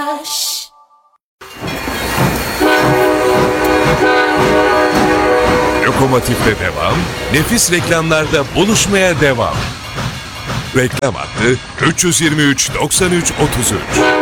Beşiktaş. Lokomotif'te devam, nefis reklamlarda buluşmaya devam. Reklam hattı 323 93 33.